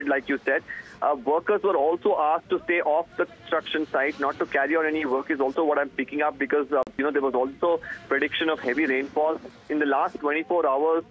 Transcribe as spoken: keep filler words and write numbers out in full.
like you said. Uh, workers were also asked to stay off the construction site, not to carry on any work is also what I'm picking up because, uh, you know, there was also prediction of heavy rainfall. In the last twenty-four hours,